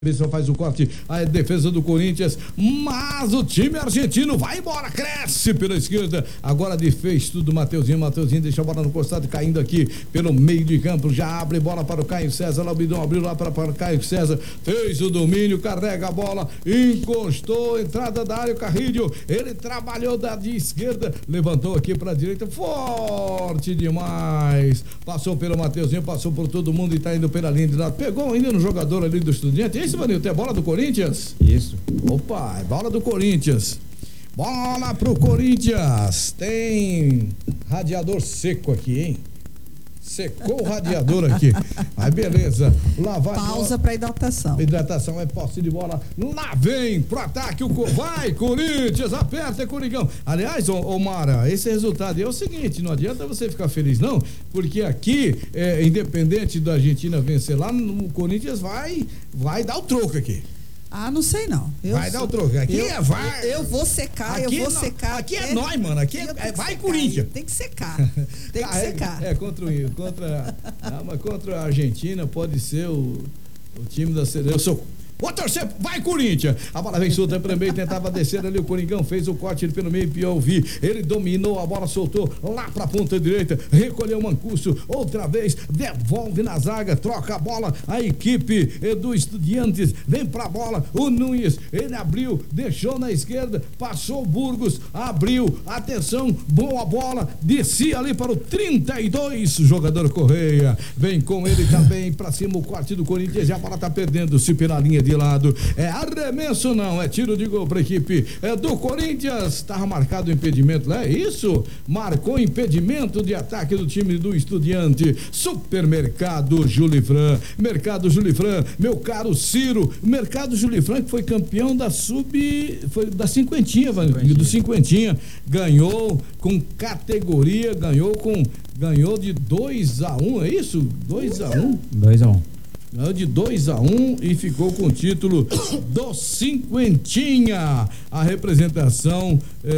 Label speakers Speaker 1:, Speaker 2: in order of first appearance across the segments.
Speaker 1: Só faz o corte, a defesa do Corinthians, mas o time argentino vai embora, cresce pela esquerda, agora fez tudo, Mateuzinho deixa a bola no costado, caindo aqui pelo meio de campo, já abre bola para o Caio César, Labidão abriu lá para o Caio César, fez o domínio, carrega a bola, encostou, entrada da área, o Carrilho, ele trabalhou de esquerda, levantou aqui para a direita, forte demais, passou pelo Mateuzinho, passou por todo mundo e tá indo pela linha de lado, pegou ainda no jogador ali do Estudiante. Vanil, tem bola do Corinthians?
Speaker 2: Isso.
Speaker 1: Opa, é bola do Corinthians. Bola pro Corinthians. Tem radiador seco aqui, hein? Secou o radiador aqui. Aí beleza. Lá vai.
Speaker 3: Pausa para hidratação.
Speaker 1: Hidratação é posse de bola. Lá vem pro ataque. Vai, Corinthians. Aperta, Coringão. Aliás, ô Mara, esse resultado é o seguinte: não adianta você ficar feliz, não. Porque aqui, independente da Argentina vencer lá, o Corinthians vai dar o troco aqui.
Speaker 3: Ah, não sei não.
Speaker 1: Vai dar o troco. Aqui vai.
Speaker 3: Eu vou secar,
Speaker 1: aqui
Speaker 3: eu vou secar.
Speaker 1: Aqui é nós, mano. Aqui vai Corinthians.
Speaker 3: Tem que secar. Tem que secar.
Speaker 1: Contra a Argentina pode ser o time da seleção. Vou torcer, vai Corinthians, a bola vem solta também, tentava descer ali, o Coringão fez o corte pelo meio, Piauvi, ele dominou, a bola soltou lá pra ponta direita, recolheu o Mancuso, outra vez, devolve na zaga, troca a bola, a equipe do Estudiantes, vem pra bola, o Nunes, ele abriu, deixou na esquerda, passou o Burgos, abriu, atenção, boa bola, descia ali para o 32, jogador Correia, vem com ele também, pra cima o corte do Corinthians, e a bola tá perdendo-se pela linha de lado, é arremesso não, é tiro de gol para a equipe do Corinthians, estava marcado o impedimento lá, é isso? Marcou impedimento de ataque do time do Estudiante. Supermercado Julifran, Mercado Julifran, meu caro Ciro, Mercado Julifran que foi campeão da foi da cinquentinha, do cinquentinha, ganhou com categoria, ganhou de 2-1, é isso? 2-1?
Speaker 2: 2-1.
Speaker 1: Ganhou de 2-1 e ficou com o título do cinquentinha. A representação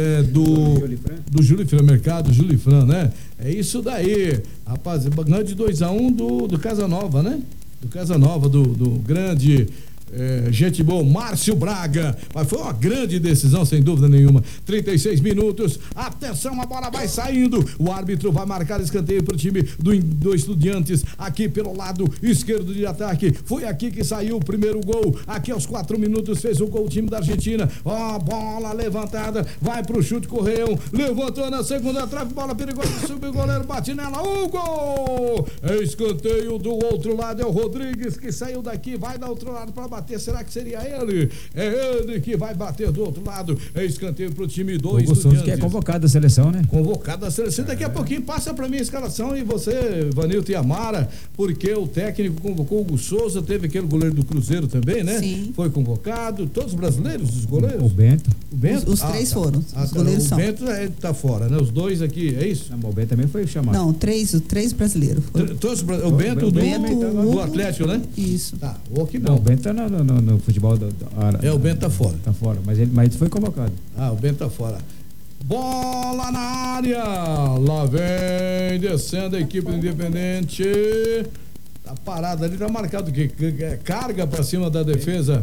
Speaker 1: do Julifran, Mercado Julifran, né? É isso daí, rapaz. Ganhou de 2-1 do Casanova, né? Do Casanova, do grande. Gente boa, Márcio Braga, mas foi uma grande decisão, sem dúvida nenhuma. 36 minutos, atenção, a bola vai saindo, o árbitro vai marcar escanteio para o time do Estudiantes, aqui pelo lado esquerdo de ataque, foi aqui que saiu o primeiro gol, aqui aos 4 minutos fez o gol o time da Argentina, ó, bola levantada, vai pro chute, Correião, levantou na segunda trave, bola perigosa, subiu o goleiro, bate nela, o gol, escanteio do outro lado, é o Rodrigues que saiu daqui, vai da outro lado para bater, será que seria ele? É ele que vai bater do outro lado, é escanteio pro time do Estudiantes.
Speaker 2: Que é convocado da seleção, né?
Speaker 1: Convocado da seleção, daqui a pouquinho passa pra mim a escalação e você, Vanilton e Amara, porque o técnico convocou o Hugo Souza, teve aquele goleiro do Cruzeiro também, né?
Speaker 3: Sim.
Speaker 1: Foi convocado, todos brasileiros, os goleiros?
Speaker 2: O Bento.
Speaker 3: Os três foram, os goleiros são.
Speaker 1: O Bento tá fora, né? Os dois aqui, é isso?
Speaker 2: Não, o Bento também foi chamado.
Speaker 3: Não, três brasileiros.
Speaker 1: O Bento do Atlético, né?
Speaker 3: Isso.
Speaker 1: Tá, que bom.
Speaker 2: Não, o Bento tá no futebol da
Speaker 1: o Bento tá fora.
Speaker 2: Tá fora, mas ele foi convocado.
Speaker 1: O Bento tá fora. Bola na área, lá vem descendo a equipe do Independente, tá parada ali, tá marcado que carga pra cima da defesa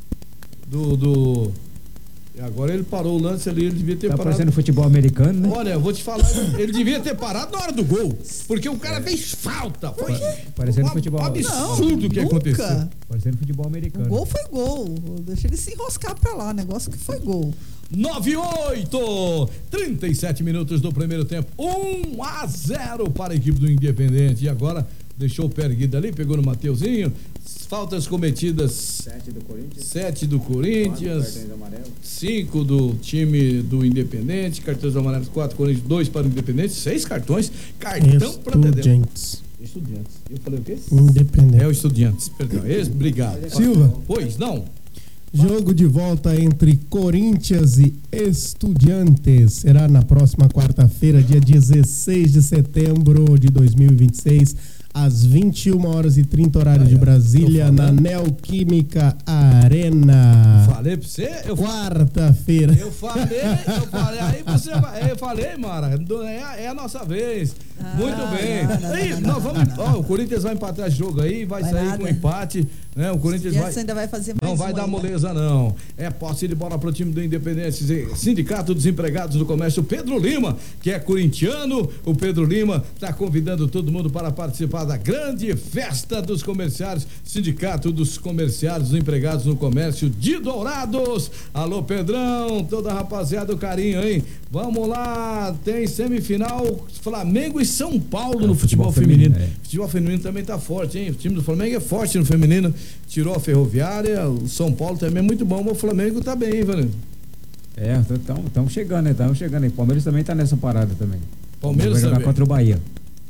Speaker 1: do agora ele parou o lance ali, ele devia ter parado. Tá
Speaker 2: parecendo futebol americano, né?
Speaker 1: Olha, eu vou te falar, ele devia ter parado na hora do gol, porque o cara fez falta, foi
Speaker 2: parecendo futebol.
Speaker 1: Absurdo o que aconteceu.
Speaker 2: Parecendo futebol americano.
Speaker 3: O gol foi gol, deixa ele se enroscar pra lá, negócio que foi gol.
Speaker 1: 9-8, 37 minutos do primeiro tempo, 1-0 para a equipe do Independente, e agora deixou o pé erguido ali, pegou no Mateuzinho, faltas cometidas 7 do Corinthians, 5 do time do Independente, cartões amarelos 4, Corinthians 2 para o Independente, 6 cartões, cartão para
Speaker 4: Estudiantes.
Speaker 1: Eu falei o quê?
Speaker 4: Independente.
Speaker 1: É o Estudiantes, perdão, obrigado.
Speaker 4: Silva.
Speaker 1: Pois não.
Speaker 4: Jogo de volta entre Corinthians e Estudiantes será na próxima quarta-feira, dia 16 de setembro de 2026, às 21h30 horário de Brasília, na Neoquímica Arena.
Speaker 1: Falei pra você?
Speaker 4: Quarta-feira.
Speaker 1: Eu falei, aí você vai, eu falei, Mara, é a nossa vez. Muito bem. Aí, nós vamos, o Corinthians vai empatar esse jogo aí, vai sair
Speaker 3: nada.
Speaker 1: com empate, né? O Corinthians vai,
Speaker 3: ainda vai fazer mais
Speaker 1: não vai dar
Speaker 3: ainda.
Speaker 1: moleza não. É posse de bola pro time do Independência, Sindicato dos Empregados do Comércio, Pedro Lima, que é corintiano. O Pedro Lima está convidando todo mundo para participar da grande festa dos comerciários, Sindicato dos Comerciários dos Empregados no Comércio de Dourados. Alô, Pedrão, toda a rapaziada, o carinho, hein? Vamos lá, tem semifinal Flamengo e São Paulo no futebol feminino. Futebol feminino também tá forte, hein? O time do Flamengo é forte no feminino, tirou a Ferroviária, o São Paulo também é muito bom, mas o Flamengo tá bem, hein, Valendo?
Speaker 2: Estamos chegando, né? Estamos chegando aí. Palmeiras também tá nessa parada também.
Speaker 1: Palmeiras
Speaker 2: vai jogar
Speaker 1: também.
Speaker 2: contra o Bahia.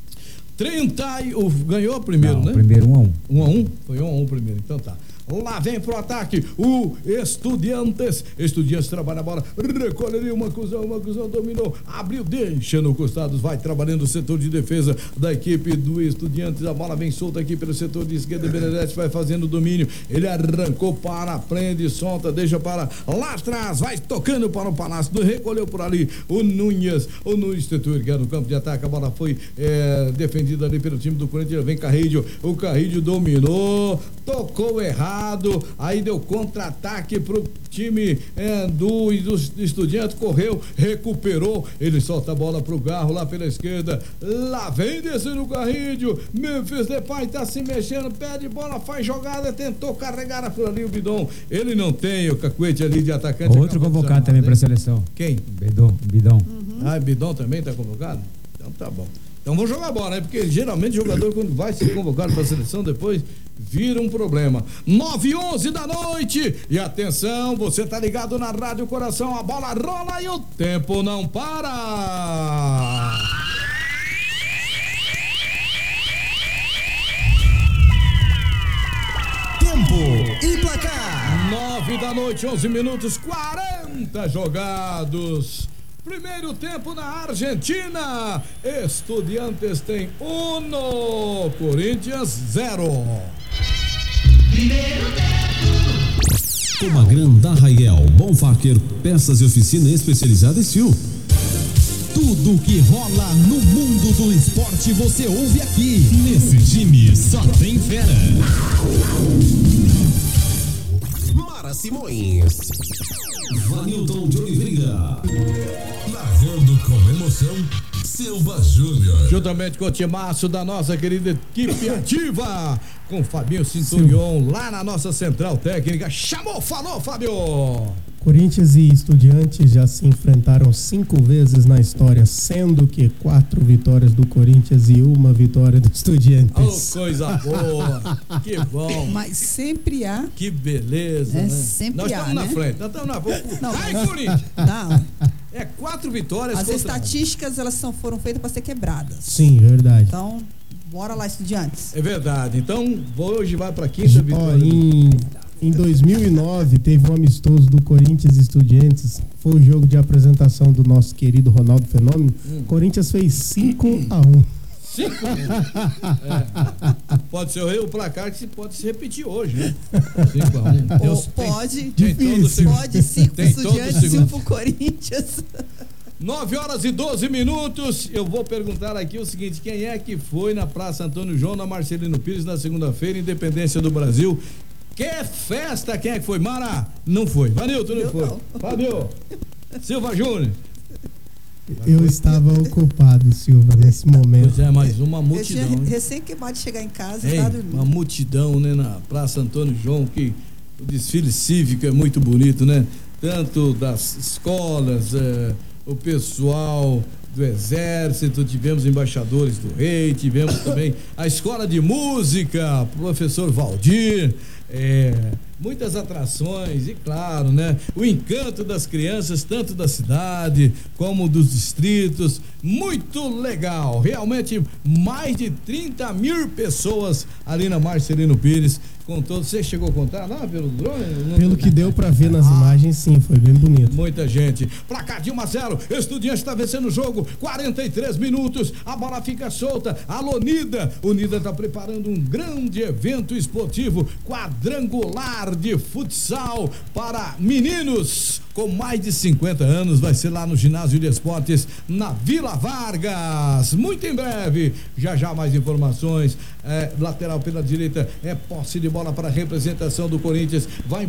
Speaker 1: 30 ganhou o primeiro,
Speaker 2: Não,
Speaker 1: né?
Speaker 2: Primeiro 1-1.
Speaker 1: 1-1? Foi 1-1 primeiro, então tá. Lá vem pro ataque o Estudiantes. Estudiantes trabalha a bola, recolheria uma cuzão, dominou, abriu, deixa no costado, vai trabalhando o setor de defesa da equipe do Estudiantes. A bola vem solta aqui pelo setor de esquerda. Benedetti vai fazendo o domínio. Ele arrancou para, prende, solta, deixa para lá atrás, vai tocando para o Palácio, recolheu por ali o Nunes tentou erguer no campo de ataque. A bola foi defendida ali pelo time do Corinthians. Vem Carrillo, o Carrillo dominou, tocou errado. Aí deu contra-ataque pro time do Estudiante, correu, recuperou, ele solta a bola pro Garro lá pela esquerda, lá vem descendo o Carrillo, Memphis Depay tá se mexendo, pede bola, faz jogada, tentou carregar por ali o Bidon, ele não tem o cacuete ali de atacante.
Speaker 2: Outro convocado também pra seleção.
Speaker 1: Quem?
Speaker 2: Bidon.
Speaker 1: Bidon também tá convocado? Então tá bom. Então vamos jogar bola, né? Porque geralmente o jogador, quando vai ser convocado para a seleção, depois vira um problema. 9h11 da noite. E atenção, você tá ligado na Rádio Coração. A bola rola e o tempo não para.
Speaker 5: Tempo e placar.
Speaker 1: 9 da noite, 11 minutos, 40 jogados. Primeiro tempo na Argentina. Estudiantes tem 1, Corinthians 0.
Speaker 5: Primeiro tempo. Comagrã da Raiel, Bonfacker, peças e oficina especializada em fio. Tudo que rola no mundo do esporte você ouve aqui. Nesse time só tem fera. Mara Simões, Vanilton de Oliveira, narrando com emoção, Silva Júnior.
Speaker 1: Juntamente com o timaço da nossa querida equipe ativa, com Fabinho Cinturion, lá na nossa central técnica. Chamou, falou, Fábio!
Speaker 4: Corinthians e Estudiantes já se enfrentaram 5 vezes na história, sendo que 4 vitórias do Corinthians e 1 vitória do Estudiantes.
Speaker 1: Oh, coisa boa! Que bom!
Speaker 3: Mas sempre há.
Speaker 1: Que beleza,
Speaker 3: É,
Speaker 1: né?
Speaker 3: sempre
Speaker 1: Nós
Speaker 3: há,
Speaker 1: estamos na
Speaker 3: né?
Speaker 1: frente, nós estamos na frente.
Speaker 3: Não,
Speaker 1: Vai,
Speaker 3: mas-
Speaker 1: Corinthians!
Speaker 3: Não.
Speaker 1: É 4 vitórias
Speaker 3: As
Speaker 1: contra
Speaker 3: estatísticas, elas foram feitas para ser quebradas.
Speaker 4: Sim, verdade.
Speaker 3: Então, bora lá, Estudiantes.
Speaker 1: É verdade. Então, hoje vai para quinta
Speaker 4: Ó,
Speaker 1: vitória.
Speaker 4: em 2009 teve um amistoso do Corinthians e Estudiantes. Foi o jogo de apresentação do nosso querido Ronaldo Fenômeno. Corinthians fez 5-1.
Speaker 1: 5. Pode ser o placar que pode se repetir hoje, né? 5-1.
Speaker 3: Ou pode,
Speaker 1: Tem todo o
Speaker 4: Difícil.
Speaker 3: pode 5
Speaker 1: Tem todo o
Speaker 3: Estudiantes,
Speaker 1: segundo.
Speaker 3: 5 Corinthians.
Speaker 1: 9h12. Eu vou perguntar aqui o seguinte: quem é que foi na Praça Antônio João, na Marcelino Pires, na segunda-feira, Independência do Brasil? Que festa! Quem é que foi? Mara? Não foi. Vanilton não
Speaker 3: Eu
Speaker 1: foi.
Speaker 3: não.
Speaker 1: Fábio? Silva Júnior?
Speaker 4: Eu estava ocupado, Silva, nesse momento.
Speaker 1: Pois é, mais uma
Speaker 3: Eu
Speaker 1: multidão.
Speaker 3: tinha
Speaker 1: hein?
Speaker 3: recém acabado de chegar em casa e
Speaker 1: Hein?
Speaker 3: tá
Speaker 1: Uma
Speaker 3: dormindo.
Speaker 1: multidão, né, na Praça Antônio João, que o desfile cívico é muito bonito, né? Tanto das escolas, o pessoal do Exército, tivemos embaixadores do rei, tivemos também a escola de música, professor Valdir, muitas atrações e, claro, né, o encanto das crianças, tanto da cidade como dos distritos. Muito legal, realmente mais de 30 mil pessoas ali na Marcelino Pires Contou, você chegou a contar lá pelo drone?
Speaker 4: Pelo que deu pra ver nas imagens, sim, foi bem bonito.
Speaker 1: Muita gente. Placar de 1-0. Estudiante está vencendo o jogo. 43 minutos. A bola fica solta. Alô, Nida. O Nida está preparando um grande evento esportivo quadrangular de futsal para meninos com mais de 50 anos. Vai ser lá no ginásio de esportes na Vila Vargas. Muito em breve. Já mais informações. Lateral pela direita. É posse de bola para a representação do Corinthians. Vai